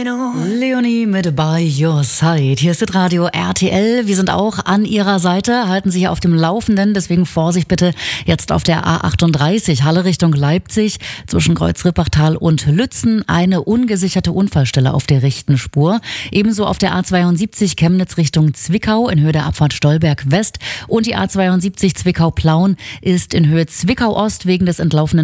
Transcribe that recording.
Leonie mit By Your Side. Hier ist das Radio RTL. Wir sind auch an Ihrer Seite, halten Sie hier auf dem Laufenden. Deswegen Vorsicht bitte jetzt auf der A38 Halle Richtung Leipzig zwischen Kreuz-Rippachtal und Lützen. Eine ungesicherte Unfallstelle auf der rechten Spur. Ebenso auf der A72 Chemnitz Richtung Zwickau in Höhe der Abfahrt Stolberg West. Und die A72 Zwickau-Plauen ist in Höhe Zwickau Ost wegen des entlaufenen